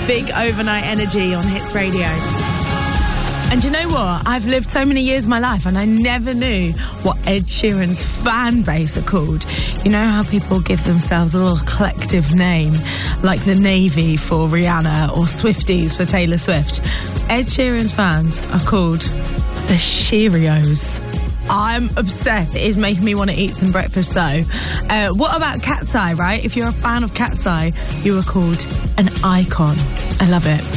Big Overnight Energy on Hits Radio. And you know what? I've lived so many years of my life and I never knew what Ed Sheeran's fan base are called. You know how people give themselves a little collective name, like the Navy for Rihanna or Swifties for Taylor Swift? Ed Sheeran's fans are called the Cheerios. I'm obsessed. It is making me want to eat some breakfast though. What about Cat's Eye, right? If you're a fan of Cat's Eye, you are called an icon. I love it.